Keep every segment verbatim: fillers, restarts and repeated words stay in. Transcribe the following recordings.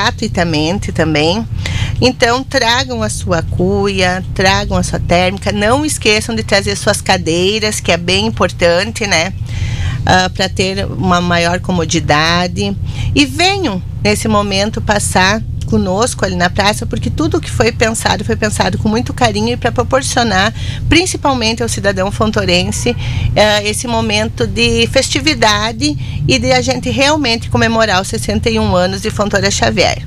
gratuitamente também. Então tragam a sua cuia, tragam a sua térmica, não esqueçam de trazer suas cadeiras, que é bem importante, né? Uh, para ter uma maior comodidade, e venham nesse momento passar conosco ali na praça, porque tudo que foi pensado, foi pensado com muito carinho e para proporcionar, principalmente ao cidadão fontorense, uh, esse momento de festividade e de a gente realmente comemorar os sessenta e um anos de Fontoura Xavier.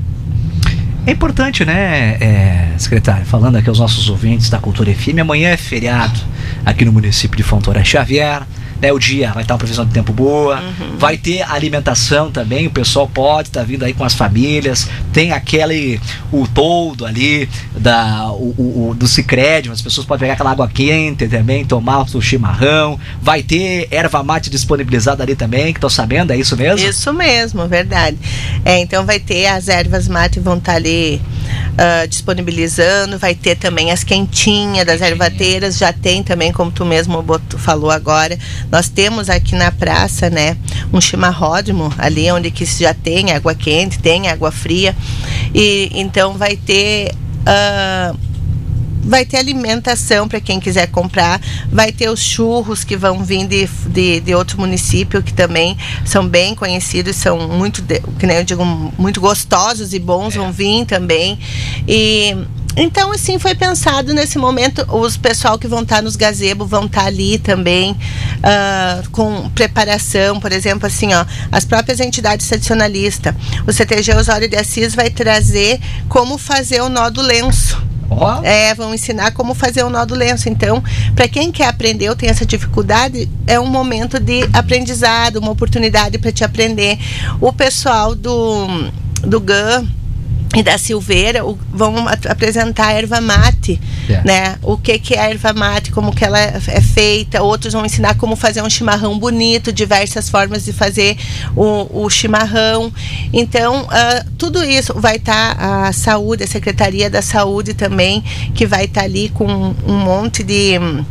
É importante, né, é, secretário, falando aqui aos nossos ouvintes da Cultura F M, amanhã é feriado aqui no município de Fontoura Xavier. Né, o dia vai estar uma previsão de tempo boa, uhum. vai ter alimentação também, o pessoal pode estar tá vindo aí com as famílias, tem aquele, o toldo ali da, o, o, o, do Sicredi, as pessoas podem pegar aquela água quente também, tomar o seu chimarrão, vai ter erva mate disponibilizada ali também, que estou sabendo, é isso mesmo? Isso mesmo, verdade. É, então vai ter as ervas mate, vão estar ali uh, disponibilizando, vai ter também as quentinhas das ervateiras, já tem também, como tu mesmo botou, falou agora. Nós temos aqui na praça, né, um chimarródromo ali onde que já tem água quente, tem água fria, e então vai ter uh, vai ter alimentação para quem quiser comprar, vai ter os churros que vão vir de, de, de outro município, que também são bem conhecidos, são muito, que nem eu digo, muito gostosos e bons, é. vão vir também. E então, assim, foi pensado nesse momento, os pessoal que vão estar nos gazebos vão estar ali também, uh, com preparação, por exemplo, assim, ó, as próprias entidades tradicionalistas. O C T G Osório de Assis vai trazer como fazer o nó do lenço. Oh. É, vão ensinar como fazer o nó do lenço. Então, para quem quer aprender ou tem essa dificuldade, é um momento de aprendizado, uma oportunidade para te aprender. O pessoal do, do G A M e da Silveira o, vão ap- apresentar a erva mate, yeah. né? O que, que é a erva mate, como que ela é, é feita. Outros vão ensinar como fazer um chimarrão bonito, diversas formas de fazer o, o chimarrão. Então, uh, tudo isso vai estar tá a saúde, a Secretaria da Saúde também, que vai estar tá ali com um monte de...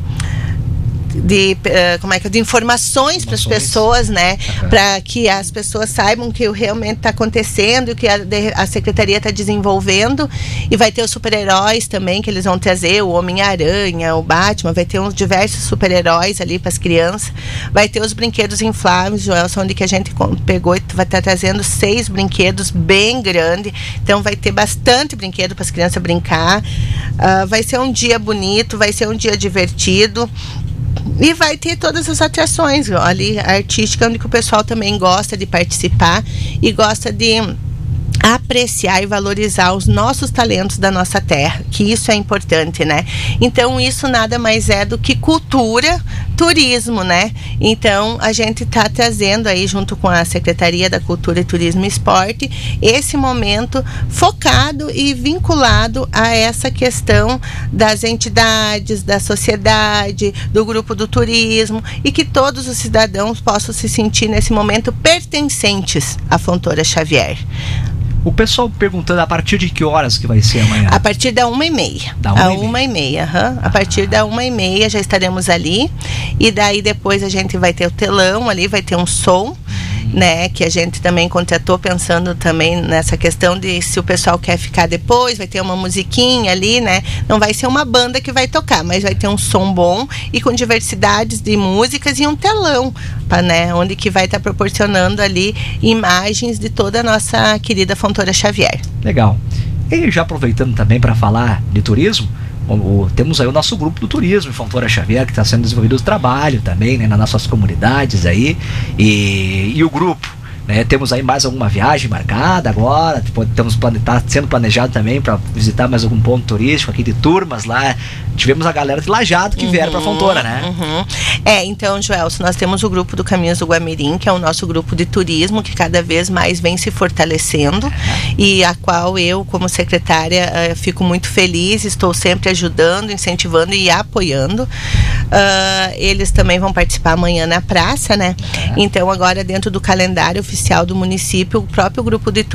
de uh, como é que de informações para as pessoas, né, uhum. para que as pessoas saibam o que realmente está acontecendo, o que a, a secretaria está desenvolvendo. E vai ter os super-heróis também que eles vão trazer, o Homem-Aranha, o Batman, vai ter uns diversos super-heróis ali para as crianças. Vai ter os brinquedos infláveis, Joelson, onde que a gente pegou e vai estar tá trazendo seis brinquedos bem grandes, então vai ter bastante brinquedo para as crianças brincar. Uh, vai ser um dia bonito, vai ser um dia divertido. E vai ter todas as atrações ali, artística, onde que o pessoal também gosta de participar e gosta de apreciar e valorizar os nossos talentos da nossa terra, que isso é importante, né? Então, isso nada mais é do que cultura, turismo, né? Então, a gente está trazendo aí, junto com a Secretaria da Cultura, Turismo e Esporte, esse momento focado e vinculado a essa questão das entidades, da sociedade, do grupo do turismo, e que todos os cidadãos possam se sentir nesse momento pertencentes à Fontoura Xavier. O pessoal perguntando a partir de que horas que vai ser amanhã? A partir da uma e meia. Da uma a e uma meia. e meia, uhum. A partir da uma e meia já estaremos ali. E daí depois a gente vai ter o telão ali, vai ter um som, né, que a gente também contratou pensando também nessa questão de se o pessoal quer ficar depois, vai ter uma musiquinha ali, né, não vai ser uma banda que vai tocar, mas vai ter um som bom e com diversidades de músicas e um telão, pra, né, onde que vai estar tá proporcionando ali imagens de toda a nossa querida Fontoura Xavier. Legal. E já aproveitando também para falar de turismo, O, o, temos aí o nosso grupo do turismo em Fontoura Xavier, que está sendo desenvolvido o trabalho também, né, nas nossas comunidades aí, e, e o grupo, né, temos aí mais alguma viagem marcada agora, estamos plane, tá sendo planejado também para visitar mais algum ponto turístico aqui de turmas lá. Tivemos a galera de Lajeado que uhum, vieram para Fontoura, né? Uhum. É, então, Joelson, nós temos o grupo do Caminhos do Guamirim, que é o nosso grupo de turismo, que cada vez mais vem se fortalecendo, é. e a qual eu, como secretária, uh, fico muito feliz, estou sempre ajudando, incentivando e apoiando. Uh, eles também vão participar amanhã na praça, né? É. Então, agora, dentro do calendário oficial do município, o próprio grupo de